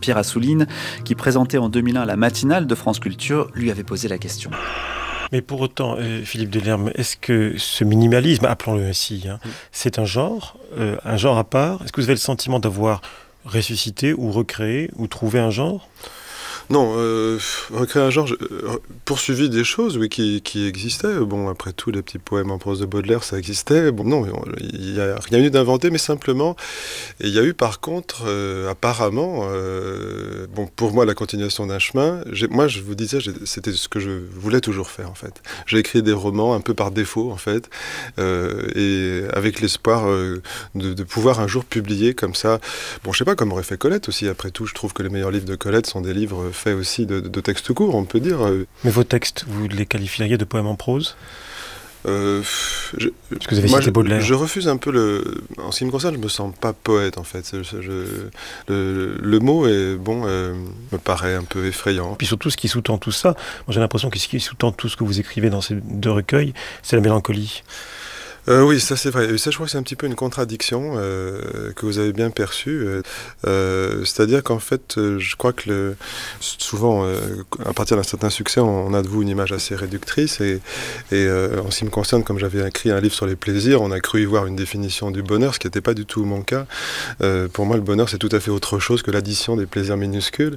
Pierre Assouline, qui présentait en 2001 la matinale de France Culture, lui avait posé la question. Mais pour autant, Philippe Delerme, est-ce que ce minimalisme, appelons-le ainsi, c'est un genre à part? Est-ce que vous avez le sentiment d'avoir ressuscité ou recréé ou trouvé un genre? Non, recréer un genre, poursuivi des choses, oui, qui existaient. Bon, après tout, les petits poèmes en prose de Baudelaire, ça existait. Bon, non, il n'y a rien eu d'inventé, mais simplement, il y a eu par contre, apparemment, bon, pour moi, la continuation d'un chemin. Moi, je vous disais, c'était ce que je voulais toujours faire, en fait. J'ai écrit des romans un peu par défaut, en fait, et avec l'espoir de pouvoir un jour publier comme ça. Bon, je sais pas, comme aurait fait Colette aussi. Après tout, je trouve que les meilleurs livres de Colette sont des livres faits aussi de textes courts, on peut dire. Mais vos textes, vous les qualifieriez de poèmes en prose? Parce que vous avez moi, cité Baudelaire. Je refuse un peu en ce qui me concerne, je me sens pas poète en fait. Le mot est bon, me paraît un peu effrayant. Puis surtout, ce qui sous-tend tout ça, moi j'ai l'impression que ce qui sous-tend tout ce que vous écrivez dans ces deux recueils, c'est la mélancolie. Oui, ça c'est vrai. Et ça, je crois que c'est un petit peu une contradiction que vous avez bien perçue. C'est-à-dire qu'en fait, je crois que souvent, à partir d'un certain succès, on a de vous une image assez réductrice. Et en ce qui me concerne, comme j'avais écrit un livre sur les plaisirs, on a cru y voir une définition du bonheur, ce qui n'était pas du tout mon cas. Pour moi, le bonheur, c'est tout à fait autre chose que l'addition des plaisirs minuscules.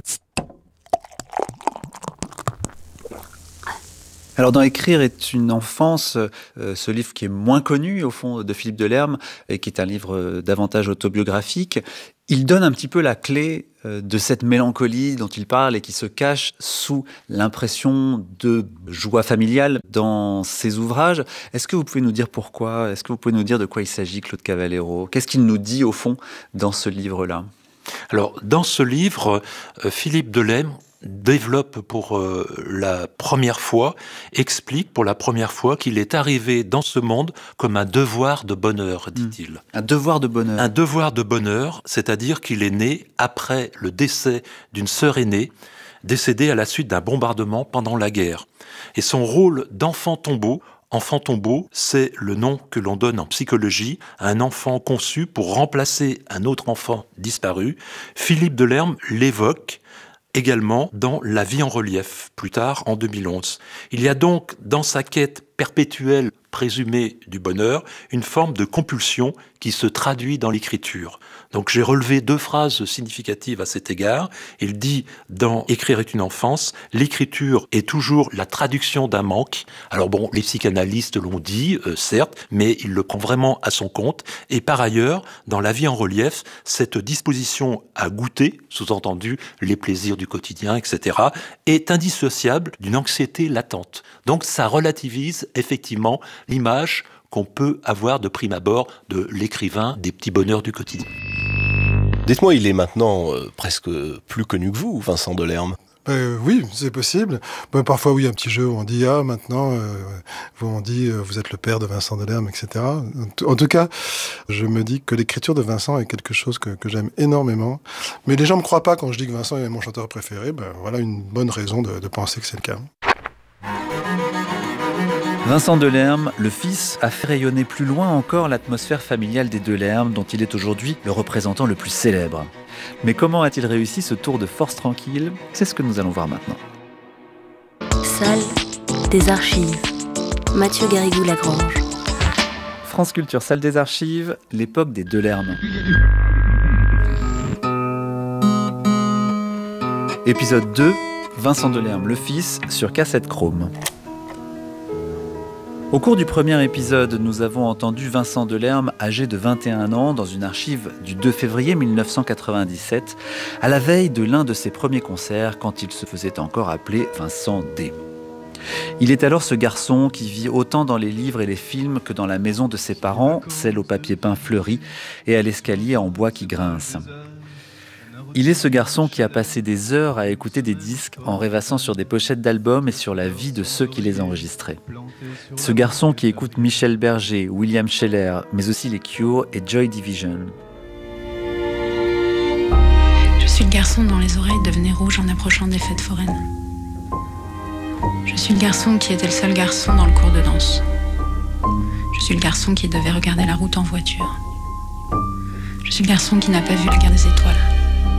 Alors dans Écrire est une enfance, ce livre qui est moins connu au fond de Philippe Delerme et qui est un livre davantage autobiographique, il donne un petit peu la clé de cette mélancolie dont il parle et qui se cache sous l'impression de joie familiale dans ses ouvrages. Est-ce que vous pouvez nous dire pourquoi? Est-ce que vous pouvez nous dire de quoi il s'agit, Claude Cavallero? Qu'est-ce qu'il nous dit au fond dans ce livre-là? Alors dans ce livre, Philippe Delerme développe pour la première fois, explique pour la première fois qu'il est arrivé dans ce monde comme un devoir de bonheur, dit-il. Un devoir de bonheur. Un devoir de bonheur, c'est-à-dire qu'il est né après le décès d'une sœur aînée, décédée à la suite d'un bombardement pendant la guerre. Et son rôle d'enfant tombeau, c'est le nom que l'on donne en psychologie à un enfant conçu pour remplacer un autre enfant disparu. Philippe Delerme l'évoque également dans La vie en relief, plus tard en 2011. Il y a donc dans sa quête perpétuelle présumée du bonheur une forme de compulsion qui se traduit dans l'écriture. Donc j'ai relevé 2 phrases significatives à cet égard. Il dit dans Écrire est une enfance, l'écriture est toujours la traduction d'un manque. Alors bon, les psychanalystes l'ont dit, certes, mais il le prend vraiment à son compte. Et par ailleurs, dans La vie en relief, cette disposition à goûter, sous-entendu les plaisirs du quotidien, etc., est indissociable d'une anxiété latente. Donc ça relativise effectivement l'image qu'on peut avoir de prime abord de l'écrivain des petits bonheurs du quotidien. Dites-moi, il est maintenant presque plus connu que vous, Vincent Delerme. Oui, c'est possible. Parfois, oui, un petit jeu où on dit « Ah, maintenant, où on dit vous êtes le père de Vincent Delerme, etc. » En tout cas, je me dis que l'écriture de Vincent est quelque chose que j'aime énormément. Mais les gens ne me croient pas quand je dis que Vincent est mon chanteur préféré. Voilà une bonne raison de penser que c'est le cas. Vincent Delerme, le fils, a fait rayonner plus loin encore l'atmosphère familiale des Delerme, dont il est aujourd'hui le représentant le plus célèbre. Mais comment a-t-il réussi ce tour de force tranquille? C'est ce que nous allons voir maintenant. Salle des archives. Mathieu Garrigou-Lagrange. France Culture, salle des archives, l'époque des Delerme. Épisode 2, Vincent Delerme, le fils, sur cassette chrome. Au cours du premier épisode, nous avons entendu Vincent Delerme, âgé de 21 ans, dans une archive du 2 février 1997, à la veille de l'un de ses premiers concerts, quand il se faisait encore appeler Vincent D. Il est alors ce garçon qui vit autant dans les livres et les films que dans la maison de ses parents, celle au papier peint fleuri et à l'escalier en bois qui grince. Il est ce garçon qui a passé des heures à écouter des disques en rêvassant sur des pochettes d'albums et sur la vie de ceux qui les enregistraient. Ce garçon qui écoute Michel Berger, William Scheller, mais aussi les Cure et Joy Division. Je suis le garçon dont les oreilles devenaient rouges en approchant des fêtes foraines. Je suis le garçon qui était le seul garçon dans le cours de danse. Je suis le garçon qui devait regarder la route en voiture. Je suis le garçon qui n'a pas vu la guerre des étoiles.